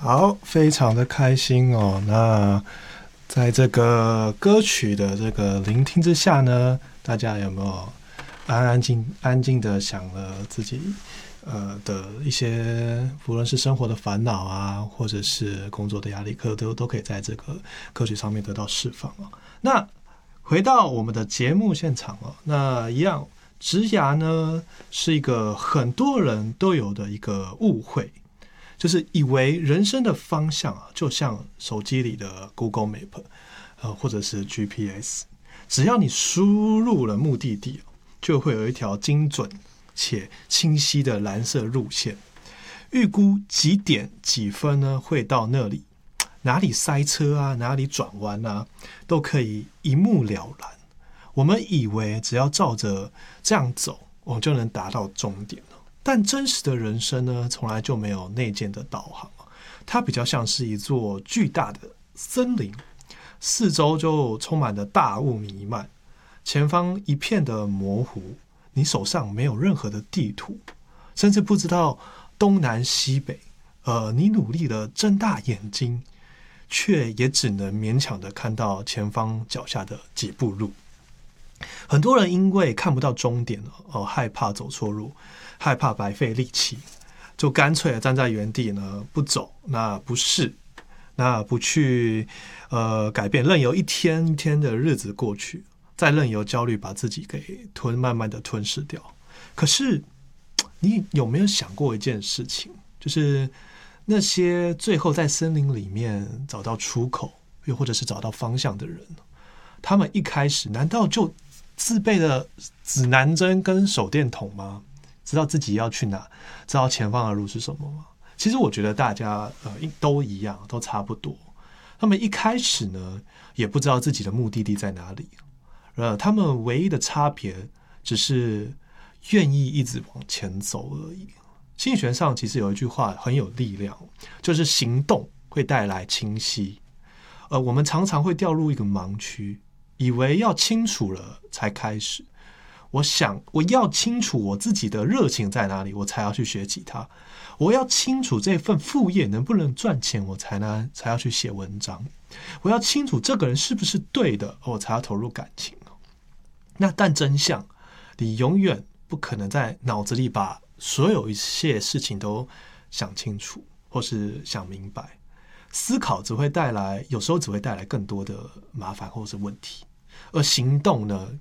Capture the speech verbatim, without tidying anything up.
好，非常的开心哦。那在这个歌曲的这个聆听之下呢，大家有没有安安静安静的想了自己呃的一些，无论是生活的烦恼啊，或者是工作的压力，可都都可以在这个歌曲上面得到释放哦。那回到我们的节目现场哦，那一样，职涯呢是一个很多人都有的一个误会。就是以为人生的方向啊，就像手机里的 Google Map， 呃，或者是 G P S， 只要你输入了目的地，就会有一条精准且清晰的蓝色路线，预估几点几分呢会到那里，哪里塞车啊，哪里转弯啊，都可以一目了然。我们以为只要照着这样走，我们就能达到终点了。但真实的人生呢，从来就没有内建的导航，它比较像是一座巨大的森林，四周就充满了大雾弥漫，前方一片的模糊，你手上没有任何的地图，甚至不知道东南西北。呃，你努力的睁大眼睛，却也只能勉强的看到前方脚下的几步路。很多人因为看不到终点了，哦，害怕走错路，害怕白费力气，就干脆站在原地呢，不走，那不是，那不去呃改变，任由一天一天的日子过去，再任由焦虑把自己给吞，慢慢的吞噬掉。可是你有没有想过一件事情，就是那些最后在森林里面找到出口，又或者是找到方向的人，他们一开始难道就自备的指南针跟手电筒吗？知道自己要去哪，知道前方的路是什么吗？其实我觉得大家呃都一样，都差不多。他们一开始呢，也不知道自己的目的地在哪里，呃，他们唯一的差别只是愿意一直往前走而已。心理学上其实有一句话很有力量，就是行动会带来清晰。呃，我们常常会掉入一个盲区，以为要清楚了才开始。我想我要清楚我自己的热情在哪里，我才要去学吉他。我要清楚这份副业能不能赚钱，我才能才要去写文章。我要清楚这个人是不是对的，我才要投入感情。那但真相，你永远不可能在脑子里把所有一切事情都想清楚，或是想明白。思考只会带来，有时候只会带来更多的麻烦或是问题，而行动呢，